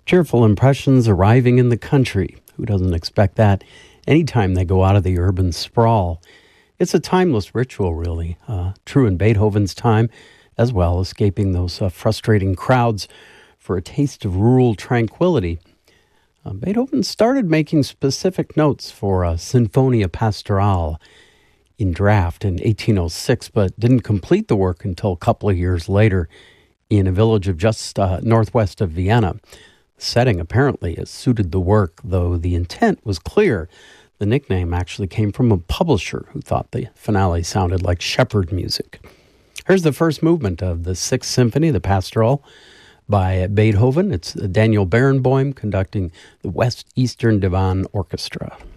Cheerful impressions arriving in the country. Who doesn't expect that anytime they go out of the urban sprawl? It's a timeless ritual, really. True in Beethoven's time as well, escaping those frustrating crowds for a taste of rural tranquility. Beethoven started making specific notes for Sinfonia Pastorale in draft in 1806, but didn't complete the work until a couple of years later in a village of just northwest of Vienna. The setting apparently has suited the work, though the intent was clear. The nickname actually came from a publisher who thought the finale sounded like shepherd music. Here's the first movement of the Sixth Symphony, the Pastoral, by Beethoven. It's Daniel Barenboim conducting the West Eastern Divan Orchestra.